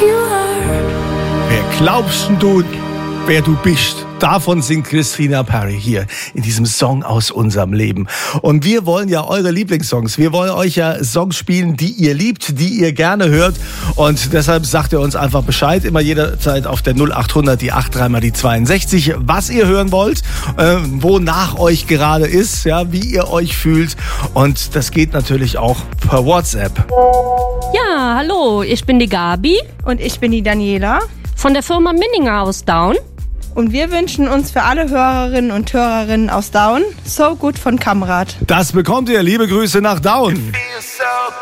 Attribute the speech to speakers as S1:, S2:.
S1: Wer glaubst du, wer du bist? Davon singt Christina Perri hier in diesem Song aus unserem Leben. Und wir wollen ja eure Lieblingssongs. Wir wollen euch ja Songs spielen, die ihr liebt, die ihr gerne hört. Und deshalb sagt ihr uns einfach Bescheid. Immer jederzeit auf der 0800 die 83 mal die 62, was ihr hören wollt, wonach euch gerade ist, ja, wie ihr euch fühlt. Und das geht natürlich auch per WhatsApp.
S2: Ja, hallo, ich bin die Gabi.
S3: Und ich bin die Daniela.
S2: Von der Firma Minninger aus Daun.
S3: Und wir wünschen uns für alle Hörerinnen und Hörerinnen aus Daun So Good von Kamrat.
S1: Das bekommt ihr. Liebe Grüße nach Daun.